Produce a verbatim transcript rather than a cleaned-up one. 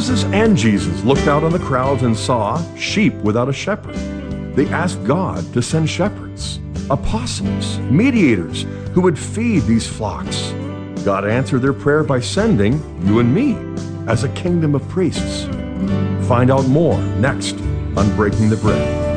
Moses and Jesus looked out on the crowds and saw sheep without a shepherd. They asked God to send shepherds, apostles, mediators who would feed these flocks. God answered their prayer by sending you and me as a kingdom of priests. Find out more next on Breaking the Bread.